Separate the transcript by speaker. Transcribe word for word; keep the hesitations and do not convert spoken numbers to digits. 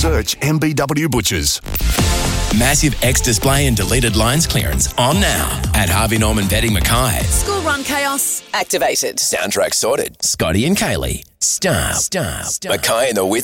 Speaker 1: Search M B W Butchers.
Speaker 2: Massive X display and deleted lines clearance on now at Harvey Norman Bedding Mackay.
Speaker 3: School run chaos activated.
Speaker 2: Soundtrack sorted. Scotty and Kaylee. Star. Star. Star. Mackay and the Wits